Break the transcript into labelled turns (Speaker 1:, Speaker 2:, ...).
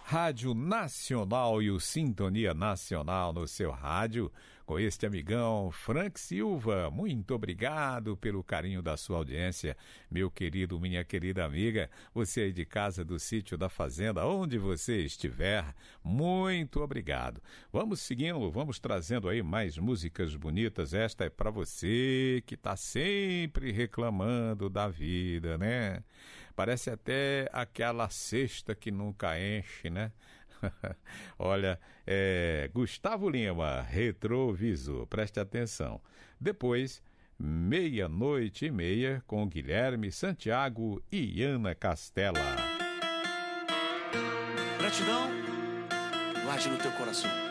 Speaker 1: Rádio Nacional e o Sintonia Nacional no seu rádio, com este amigão Frank Silva. Muito obrigado pelo carinho da sua audiência, meu querido, minha querida amiga, você aí de casa, do sítio, da fazenda, onde você estiver, muito obrigado. Vamos seguindo, vamos trazendo aí mais músicas bonitas. Esta é para você que tá sempre reclamando da vida, né? Parece até aquela cesta que nunca enche, né? Olha, Gustavo Lima, Retrovisor, preste atenção. Depois, 00:30 com Guilherme Santiago e Ana Castela.
Speaker 2: Gratidão, guarde no teu coração.